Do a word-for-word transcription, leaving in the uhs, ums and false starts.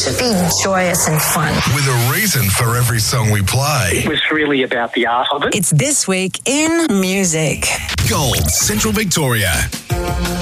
to be joyous and fun. With a reason for every song we play. It was really about the art of it. It's This Week in Music. Gold, Central Victoria.